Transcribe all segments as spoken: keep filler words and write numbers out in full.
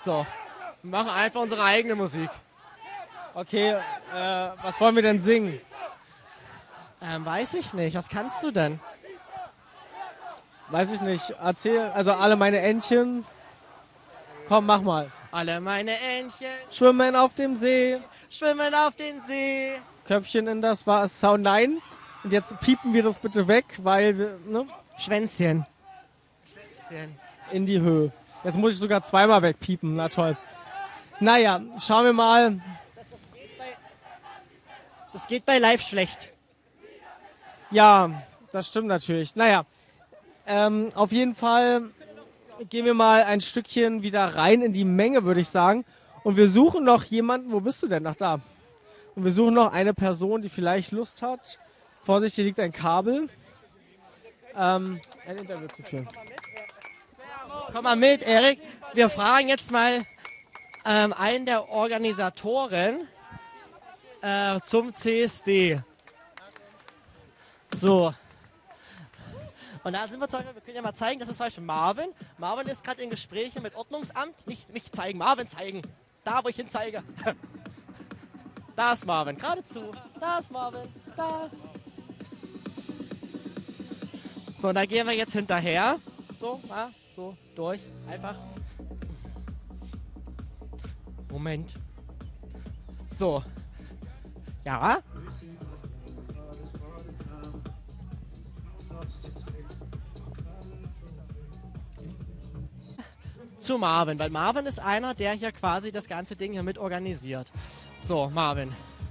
So, wir machen einfach unsere eigene Musik. Okay, äh, was wollen wir denn singen? Ähm, weiß ich nicht. Was kannst du denn? Weiß ich nicht. Erzähl, also alle meine Entchen. Komm, mach mal. Alle meine Entchen Schwimmen auf dem See, schwimmen auf den See. Köpfchen in das Wasser. Nein. Und jetzt piepen wir das bitte weg, weil wir, ne? Schwänzchen. Schwänzchen. In die Höhe. Jetzt muss ich sogar zweimal wegpiepen. Na toll. Naja, schauen wir mal. Das geht bei live schlecht. Ja, das stimmt natürlich. Naja, ähm, auf jeden Fall gehen wir mal ein Stückchen wieder rein in die Menge, würde ich sagen. Und wir suchen noch jemanden. Wo bist du denn? Ach, da. Und wir suchen noch eine Person, die vielleicht Lust hat. Vorsicht, hier liegt ein Kabel. Ähm, ein Interview zu führen. Komm mal mit, Erik. Wir fragen jetzt mal ähm, einen der Organisatoren äh, zum C S D. So. Und da sind wir zum Beispiel, wir können ja mal zeigen, das ist zum Beispiel Marvin. Marvin ist gerade in Gesprächen mit Ordnungsamt. Nicht, nicht zeigen, Marvin zeigen. Da, wo ich hin zeige. Da ist Marvin, geradezu. Da ist Marvin, da. So, und da gehen wir jetzt hinterher. So, ja, so, durch. Einfach. Moment. So. Ja. Zu Marvin, weil Marvin ist einer, der hier quasi das ganze Ding hier mit organisiert. So, Marvin.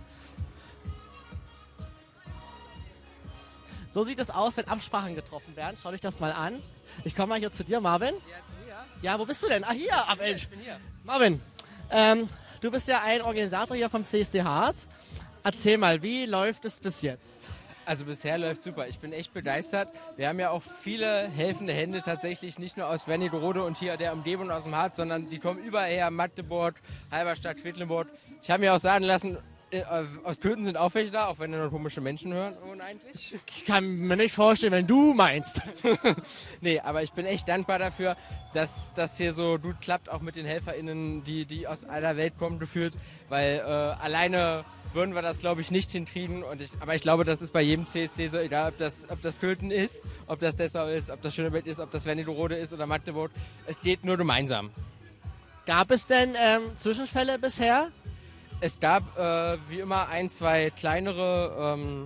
So sieht es aus, wenn Absprachen getroffen werden. Schau dich das mal an. Ich komme mal hier zu dir, Marvin. Ja, zu mir? Ja, wo bist du denn? Ah, hier. Ah, Mensch. Ich bin hier. Marvin, ähm, du bist ja ein Organisator hier vom C S D Harz. Erzähl mal, wie läuft es bis jetzt? Also bisher läuft super. Ich bin echt begeistert. Wir haben ja auch viele helfende Hände tatsächlich, nicht nur aus Wernigerode und hier der Umgebung aus dem Harz, sondern die kommen überall her, Magdeburg, Halberstadt, Quedlinburg. Ich habe mir auch sagen lassen, äh, aus Köthen sind auch welche da, auch wenn nur komische Menschen hören eigentlich. Ich kann mir nicht vorstellen, wenn du meinst. Nee, aber ich bin echt dankbar dafür, dass das hier so gut klappt, auch mit den HelferInnen, die, die aus aller Welt kommen, gefühlt, weil äh, alleine würden wir das, glaube ich, nicht hinkriegen. Und ich, aber ich glaube, das ist bei jedem C S D so, egal ob das, ob das Köthen ist, ob das Dessau ist, ob das Schöneberg ist, ob das Wernigerode ist oder Magdeburg. Es geht nur gemeinsam. Gab es denn ähm, Zwischenfälle bisher? Es gab äh, wie immer ein, zwei kleinere ähm,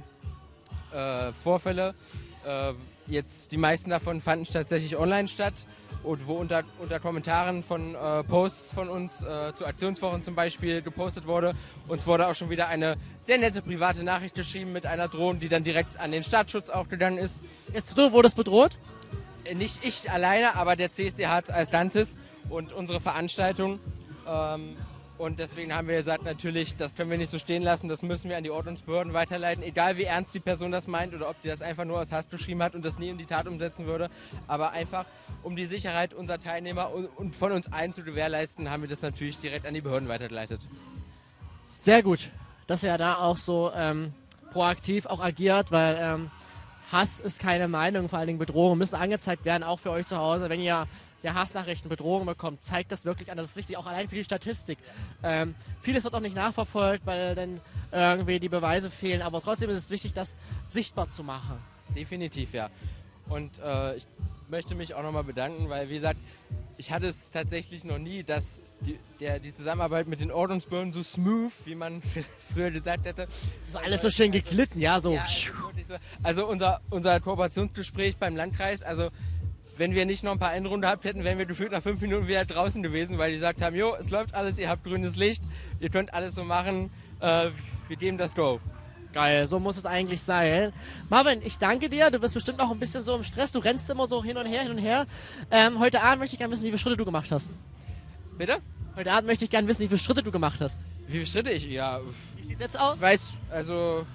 äh, Vorfälle. Äh, jetzt die meisten davon fanden tatsächlich online statt. Und wo unter, unter Kommentaren von äh, Posts von uns äh, zu Aktionswochen zum Beispiel gepostet wurde. Uns wurde auch schon wieder eine sehr nette private Nachricht geschrieben mit einer Drohung, die dann direkt an den Staatsschutz auch gegangen ist. Jetzt du wurdest bedroht? Äh, nicht ich alleine, aber der C S D Harz als Ganzes und unsere Veranstaltung. Ähm, und deswegen haben wir gesagt, natürlich, das können wir nicht so stehen lassen, das müssen wir an die Ordnungsbehörden weiterleiten, egal wie ernst die Person das meint oder ob die das einfach nur aus Hass beschrieben hat und das nie in die Tat umsetzen würde, aber einfach, um die Sicherheit unserer Teilnehmer und von uns allen zu gewährleisten, haben wir das natürlich direkt an die Behörden weitergeleitet. Sehr gut, dass er da auch so ähm, proaktiv auch agiert, weil ähm, Hass ist keine Meinung, vor allen Dingen Bedrohungen müssen angezeigt werden, auch für euch zu Hause, wenn ihr ja, Hassnachrichten, Bedrohungen bekommt, zeigt das wirklich an. Das ist wichtig, auch allein für die Statistik. Ähm, vieles wird auch nicht nachverfolgt, weil dann irgendwie die Beweise fehlen, aber trotzdem ist es wichtig, das sichtbar zu machen. Definitiv, ja. Und äh, ich möchte mich auch nochmal bedanken, weil, wie gesagt, ich hatte es tatsächlich noch nie, dass die, der, die Zusammenarbeit mit den Ordnungsbehörden so smooth, wie man früher gesagt hätte. Das ist alles so schön geglitten, ja, so. Ja, so. Also unser, unser Kooperationsgespräch beim Landkreis, also wenn wir nicht noch ein paar Änderungen gehabt hätten, wären wir gefühlt nach fünf Minuten wieder draußen gewesen, weil die gesagt haben, jo, es läuft alles, ihr habt grünes Licht, ihr könnt alles so machen, äh, wir geben das Go. Geil, so muss es eigentlich sein. Marvin, ich danke dir, du bist bestimmt auch ein bisschen so im Stress, du rennst immer so hin und her, hin und her. Ähm, heute Abend möchte ich gerne wissen, wie viele Schritte du gemacht hast. Bitte? Heute Abend möchte ich gerne wissen, wie viele Schritte du gemacht hast. Wie viele Schritte ich? Ja. Wie sieht's jetzt aus? Ich weiß, also,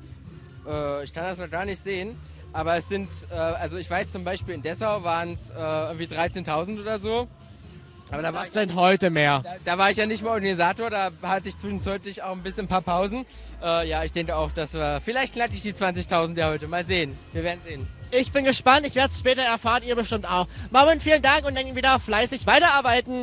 äh, ich kann das noch gar nicht sehen. Aber es sind, äh, also ich weiß zum Beispiel in Dessau waren es äh, irgendwie dreizehntausend oder so. Aber da war Was denn heute mehr? Da, da war ich ja nicht mal Organisator, da hatte ich zwischenzeitlich auch ein bisschen ein paar Pausen. Äh, ja, ich denke auch, dass wir, vielleicht knack ich die zwanzigtausend ja heute. Mal sehen, wir werden sehen. Ich bin gespannt, ich werde es später erfahren, ihr bestimmt auch. Marvin, vielen Dank und dann wieder fleißig weiterarbeiten.